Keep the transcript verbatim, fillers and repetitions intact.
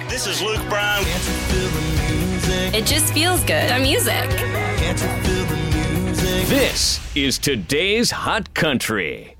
This is Luke Brown. It just feels good. The music. This is today's Hot Country.